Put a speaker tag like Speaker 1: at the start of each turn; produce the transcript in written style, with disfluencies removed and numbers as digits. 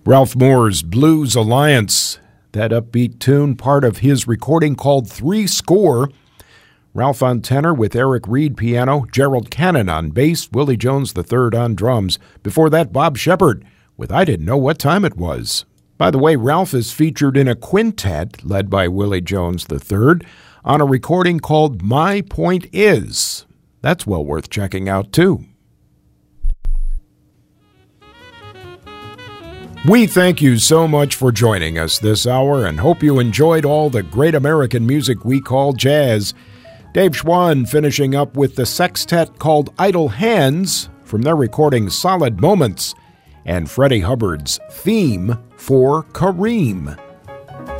Speaker 1: Ralph Moore's Blues Alliance, that upbeat tune, part of his recording called Three Score. Ralph on tenor with Eric Reed piano, Gerald Cannon on bass, Willie Jones III on drums. Before that, Bob Shepard with I Didn't Know What Time It Was. By the way, Ralph is featured in a quintet led by Willie Jones III on a recording called My Point Is. That's well worth checking out, too. We thank you so much for joining us this hour and hope you enjoyed all the great American music we call jazz. Dave Schwann finishing up with the sextet called Idle Hands from their recording Solid Moments, and Freddie Hubbard's theme for Kareem.